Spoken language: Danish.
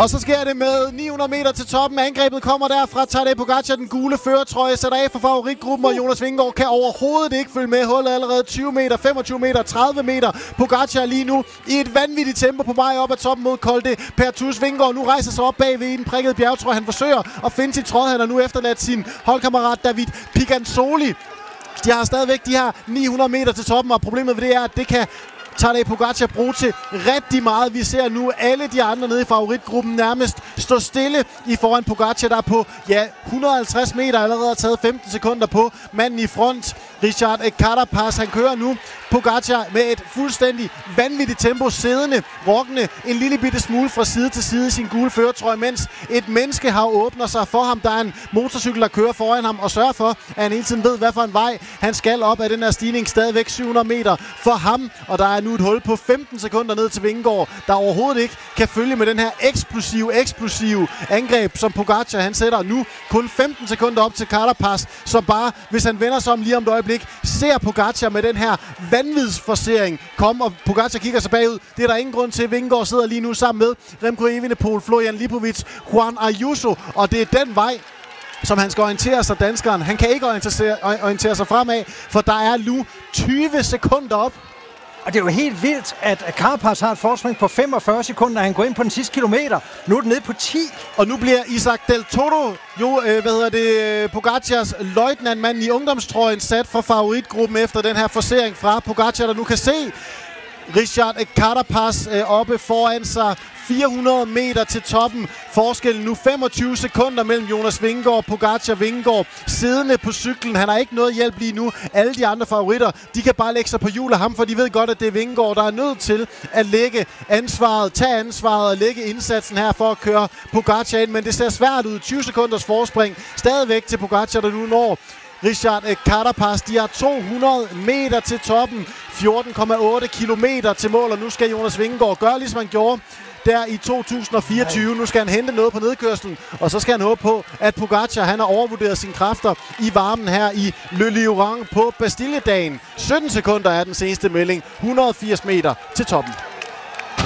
Og så sker det med 900 meter til toppen. Angrebet kommer derfra. Tadej Pogačar, den gule førertrøje, sætter af for favoritgruppen, og Jonas Vingegaard kan overhovedet ikke følge med. Hullet allerede 20 meter, 25 meter, 30 meter. Pogačar lige nu i et vanvittigt tempo på vej op ad toppen mod Col de Pertus. Vingegaard nu rejser sig op bagved i den prikkede bjergtrøje. Han forsøger at finde sin tråd. Han har nu efterladt sin holdkammerat David Piganzoli. De har stadigvæk de her 900 meter til toppen, og problemet ved det er, at det kan Tadej Pogačar bruge til rigtig meget. Vi ser nu alle de andre nede i favoritgruppen nærmest stå stille i foran Pogačar, der på 150 meter allerede har taget 15 sekunder på manden i front. Richard Carapaz, han kører nu Pogačar med et fuldstændig vanvittigt tempo, siddende, rokkende en lille bitte smule fra side til side i sin gule førertrøje, mens et menneskehav åbner sig for ham. Der er en motorcykel, der kører foran ham og sørger for, at han hele tiden ved, hvad for en vej han skal op af den her stigning. Stadigvæk 700 meter for ham, og der er nu et hul på 15 sekunder ned til Vingegaard, der overhovedet ikke kan følge med den her eksplosive angreb, som Pogačar han sætter nu. Kun 15 sekunder op til Carapaz, som bare, hvis han vender sig om lige om et øjeblik, ser Pogačar med den her vanvidsforcering komme, og Pogačar kigger sig bagud. Det er der ingen grund til. Vingegaard sidder lige nu sammen med Remco Evenepoel, Florian Lipovic, Juan Ayuso, og det er den vej, som han skal orientere sig, danskeren. Han kan ikke orientere sig fremad, for der er nu 20 sekunder op. Og det er jo helt vildt, at Carapaz har et forspring på 45 sekunder, og han går ind på den sidste kilometer. Nu er det nede på 10. Og nu bliver Isaac Del Toro, Pogačars løjtnantmand i ungdomstrøjen, sat for favoritgruppen efter den her forsering fra Pogačar, der nu kan se Richard Carapaz oppe foran sig. 400 meter til toppen. Forskellen nu 25 sekunder mellem Jonas Vingegaard og Pogačar. Vingegaard siddende på cyklen. Han har ikke noget hjælp lige nu. Alle de andre favoritter, de kan bare lægge sig på hjul af ham, for de ved godt, at det er Vingegaard, der er nødt til at tage ansvaret og lægge indsatsen her for at køre Pogačar ind. Men det ser svært ud. 20 sekunders forspring stadigvæk til Pogačar, der nu når Richard Carapaz. De har 200 meter til toppen. 14,8 kilometer til mål, og nu skal Jonas Vingegaard gøre, ligesom han gjorde der i 2024. Nu skal han hente noget på nedkørslen, og så skal han håbe på, at Pogačar han har overvurderet sine kræfter i varmen her i Le Lieuran på Bastilledagen. 17 sekunder er den seneste melding. 180 meter til toppen.